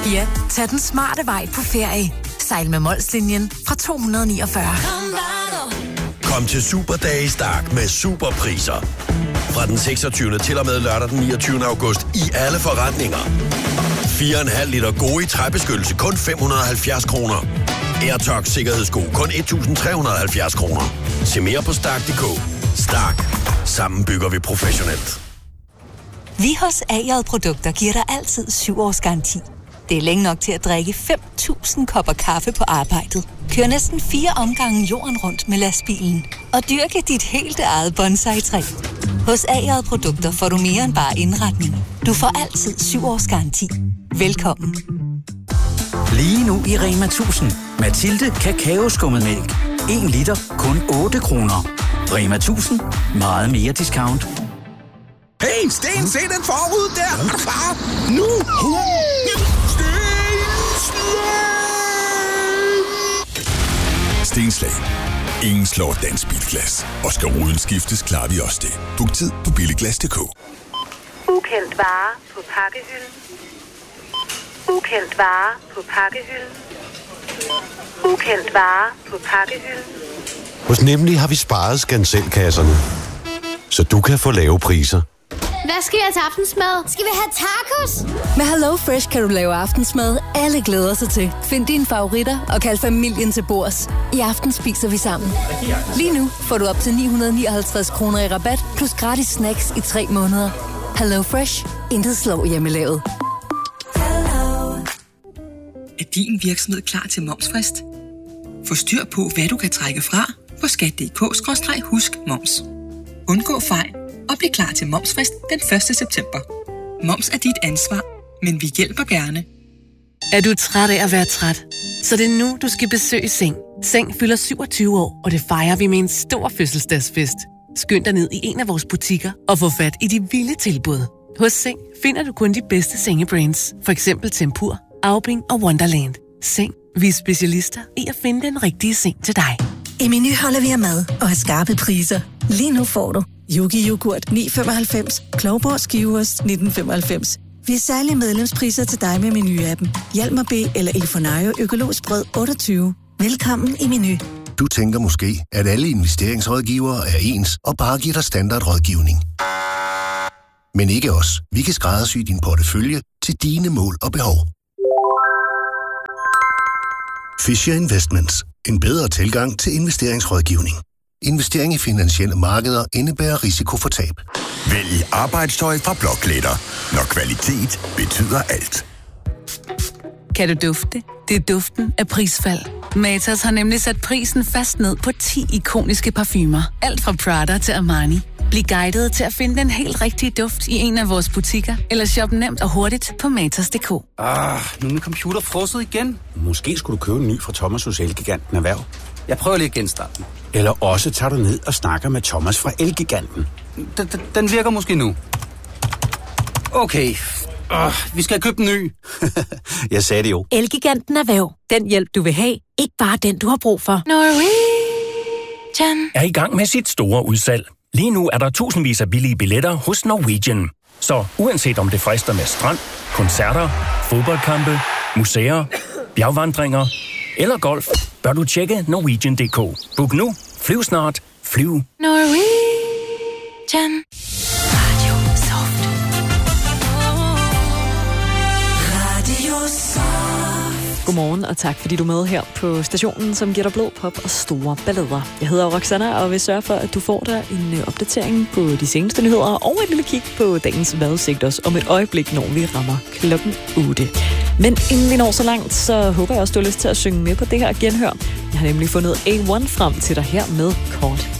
Ja, tag den smarte vej på ferie. Sejl med Molslinjen fra 249. Kom til Superdage Stark med superpriser. Fra den 26. til og med lørdag den 29. august i alle forretninger. 4,5 liter Gode træbeskyttelse kun 570 kroner. AirTox sikkerhedssko kun 1.370 kroner. Se mere på Stark.dk. Stark. Sammen bygger vi professionelt. Vi hos A.J. Produkter giver dig altid 7 års garanti. Det er længe nok til at drikke 5.000 kopper kaffe på arbejdet. Kør næsten 4 omgange jorden rundt med lastbilen. Og dyrke dit helt eget bonsai-træ. Hos A.J. Produkter får du mere end bare indretning. Du får altid 7 års garanti. Velkommen. Lige nu i Rema 1000. Mathilde Kakaoskummetmælk. 1 liter kun 8 kroner. Rema 1000. Meget mere discount. Hey, Sten, se den forud der! Er du klar? Nu! Stenslag. Ingen slår dansk bilglas. Og skal ruden skiftes, klarer vi også det. Book tid på billiglas.dk. Ukendt vare på pakkehylden. Ukendt vare på pakkehylden. Ukendt vare på pakkehylden. Hos Nemlig har vi sparet skanselkasserne, så du kan få lave priser. Hvad skal jeg til aftensmad? Skal vi have tacos? Med Hello Fresh kan du lave aftensmad, alle glæder sig til. Find dine favoritter og kald familien til bords. I aften spiser vi sammen. Lige nu får du op til 959 kroner i rabat, plus gratis snacks i 3 måneder. Hello Fresh. Intet slår hjemmelavet. Er din virksomhed klar til momsfrist? Få styr på, hvad du kan trække fra på skat.dk/husk-moms. Undgå fejl og bliv klar til momsfrist den 1. september. Moms er dit ansvar, men vi hjælper gerne. Er du træt af at være træt? Så det er nu, du skal besøge Seng. Seng fylder 27 år, og det fejrer vi med en stor fødselsdagsfest. Skynd dig ned i en af vores butikker og få fat i de vilde tilbud. Hos Seng finder du kun de bedste sengebrands. For eksempel Tempur, Aubing og Wonderland. Seng. Vi er specialister i at finde den rigtige seng til dig. I Meny holder vi af mad og har skarpe priser. Lige nu får du Yogi Yoghurt 9,95, Klovborg Skiveost 19,95. Vi har særlige medlemspriser til dig med Meny-appen. Hjalmar B eller Elfonario Økologisk Brød 28. Velkommen i Meny. Du tænker måske, at alle investeringsrådgivere er ens og bare giver dig standardrådgivning. Men ikke os. Vi kan skræddersy din portefølje til dine mål og behov. Fisher Investments. En bedre tilgang til investeringsrådgivning. Investering i finansielle markeder indebærer risiko for tab. Vælg arbejdstøj fra Blokletter, når kvalitet betyder alt. Kan du dufte? Det er duften af prisfald. Matas har nemlig sat prisen fast ned på 10 ikoniske parfumer. Alt fra Prada til Armani. Bliv guidet til at finde den helt rigtige duft i en af vores butikker, eller shop nemt og hurtigt på matas.dk. Nu er min computer frosset igen. Måske skulle du købe en ny fra Thomas hos Elgiganten Erhverv. Jeg prøver lige at genstarte den. Eller også tager du ned og snakker med Thomas fra Elgiganten. Den virker måske nu. Okay. Vi skal købe en ny. Jeg sagde det jo. Elgiganten Erhverv. Den hjælp, du vil have. Ikke bare den, du har brug for. Norwegian er i gang med sit store udsalg. Lige nu er der tusindvis af billige billetter hos Norwegian. Så uanset om det frister med strand, koncerter, fodboldkampe, museer, bjergvandringer eller golf, bør du tjekke Norwegian.dk. Book nu, flyv snart, flyv. Norwegian. Radio Soft. Radio Soft. Godmorgen, og tak fordi du er med her på stationen, som giver dig blod, pop og store ballader. Jeg hedder Roxanna, og vil sørge for, at du får dig en opdatering på de seneste nyheder og et lille kig på dagens vejrudsigt om et øjeblik, når vi rammer klokken 8. Men inden vi når så langt, så håber jeg også, du har lyst til at synge med på det her genhør. Jeg har nemlig fundet A1 frem til dig her med Kort